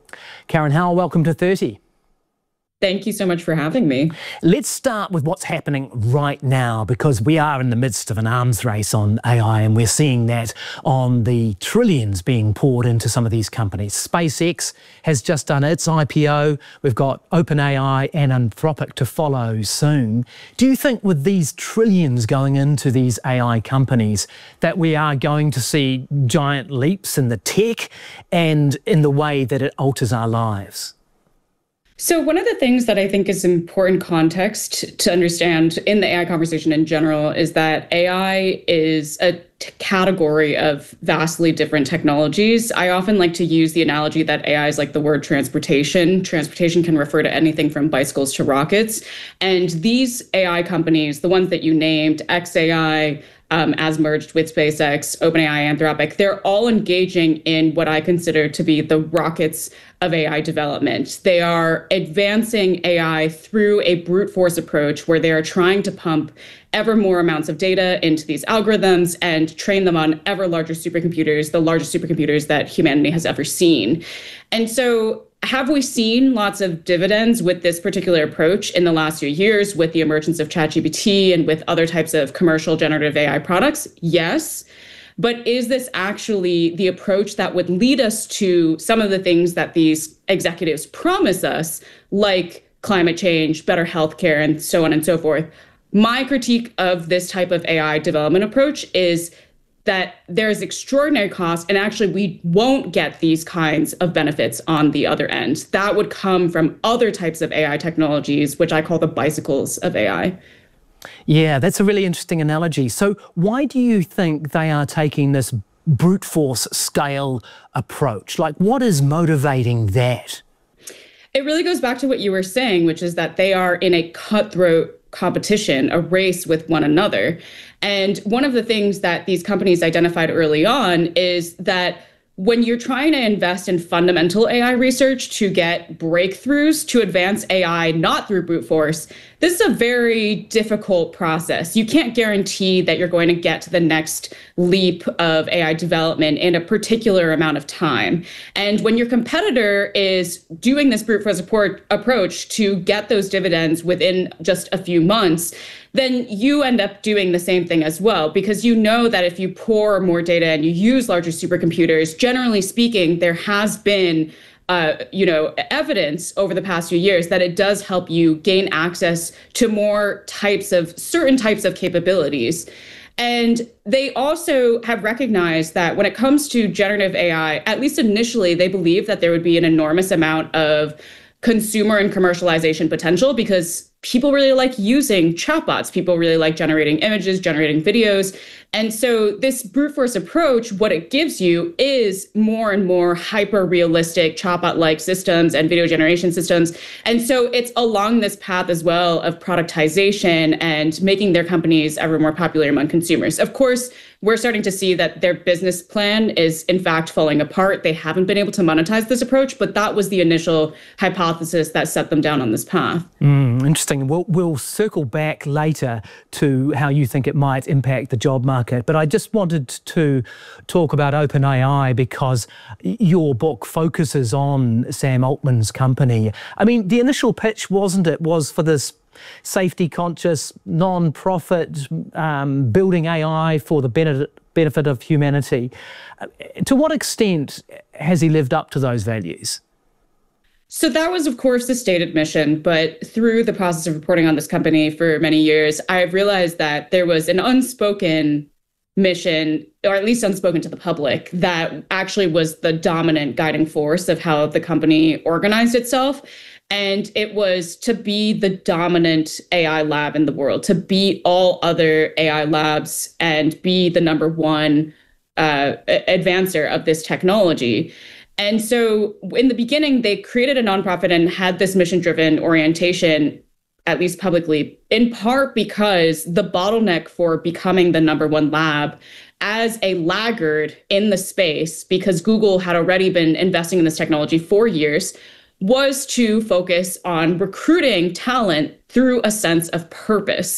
Karen Howell, welcome to 30. Thank you so much for having me. Let's start with what's happening right now, because we are in the midst of an arms race on AI, and we're seeing that on the trillions being poured into some of these companies. SpaceX has just done its IPO. We've got OpenAI and Anthropic to follow soon. Do you think with these trillions going into these AI companies that we are going to see giant leaps in the tech and in the way that it alters our lives? So one of the things that I think is important context to understand in the AI conversation in general is that AI is a category of vastly different technologies. I often like to use the analogy that AI is like the word transportation. Transportation can refer to anything from bicycles to rockets. And these AI companies, the ones that you named, xAI, as merged with SpaceX, OpenAI, Anthropic, they're all engaging in what I consider to be the rockets of AI development. They are advancing AI through a brute force approach where they are trying to pump ever more amounts of data into these algorithms and train them on ever larger supercomputers, the largest supercomputers that humanity has ever seen. And so have we seen lots of dividends with this particular approach in the last few years with the emergence of ChatGPT and with other types of commercial generative AI products? Yes. But is this actually the approach that would lead us to some of the things that these executives promise us, like climate change, better healthcare, and so on and so forth? My critique of this type of AI development approach is that there's extraordinary cost, and actually we won't get these kinds of benefits on the other end. That would come from other types of AI technologies, which I call the bicycles of AI. Yeah, that's a really interesting analogy. So why do you think they are taking this brute force scale approach? Like, what is motivating that? It really goes back to what you were saying, which is that they are in a cutthroat competition, a race with one another. And one of the things that these companies identified early on is that when you're trying to invest in fundamental AI research to get breakthroughs to advance AI, not through brute force, this is a very difficult process. You can't guarantee that you're going to get to the next leap of AI development in a particular amount of time. And when your competitor is doing this brute force approach to get those dividends within just a few months, then you end up doing the same thing as well, because you know that if you pour more data and you use larger supercomputers, generally speaking, there has been evidence over the past few years that it does help you gain access to more certain types of capabilities. And they also have recognized that when it comes to generative AI, at least initially, they believe that there would be an enormous amount of consumer and commercialization potential because people really like using chatbots. People really like generating images, generating videos. And so this brute force approach, what it gives you is more and more hyper-realistic chatbot-like systems and video generation systems. And so it's along this path as well of productization and making their companies ever more popular among consumers. Of course, we're starting to see that their business plan is in fact falling apart. They haven't been able to monetize this approach, but that was the initial hypothesis that set them down on this path. Interesting. We'll circle back later to how you think it might impact the job market. But I just wanted to talk about OpenAI because your book focuses on Sam Altman's company. I mean, the initial pitch, wasn't it, was for this safety-conscious, non-profit, building AI for the benefit of humanity. To what extent has he lived up to those values? So that was, of course, the stated mission. But through the process of reporting on this company for many years, I've realized that there was an unspoken mission, or at least unspoken to the public, that actually was the dominant guiding force of how the company organized itself. And it was to be the dominant AI lab in the world, to beat all other AI labs and be the number one advancer of this technology. And so in the beginning, they created a nonprofit and had this mission-driven orientation, at least publicly, in part because the bottleneck for becoming the number one lab as a laggard in the space, because Google had already been investing in this technology for years, was to focus on recruiting talent through a sense of purpose.